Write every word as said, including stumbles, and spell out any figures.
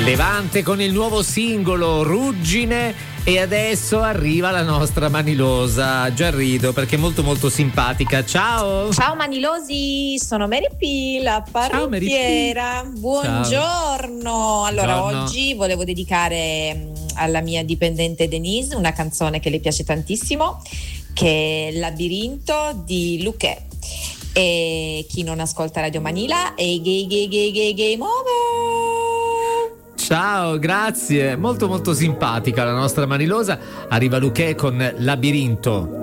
Levante con il nuovo singolo Ruggine, e adesso arriva la nostra Manilosa. Già rido perché è molto molto simpatica. Ciao! Ciao Manilosi, sono Mary P, la parrucchiera. Buongiorno! Ciao. Allora, Buongiorno. Oggi volevo dedicare alla mia dipendente Denise una canzone che le piace tantissimo, che è Labirinto di Luchè. E chi non ascolta Radio Manila è gay gay gay gay game over. Ciao, grazie. Molto molto simpatica la nostra Manilosa. Arriva Luchè con Labirinto.